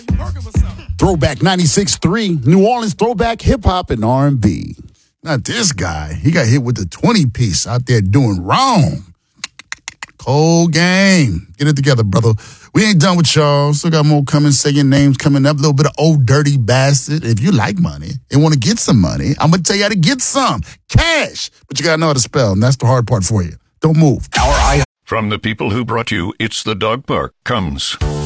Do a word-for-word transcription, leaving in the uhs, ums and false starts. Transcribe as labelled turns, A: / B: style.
A: Throwback ninety-six point three, New Orleans throwback hip hop and R and B.
B: Not this guy. He got hit with the twenty piece out there doing wrong. Cold game. Get it together, brother. We ain't done with y'all. Still got more coming, saying names coming up. A little bit of old dirty bastard. If you like money and want to get some money, I'm going to tell you how to get some. Cash. But you got to know how to spell, and that's the hard part for you. Don't move.
C: Our eye. From the people who brought you It's the Dog Park comes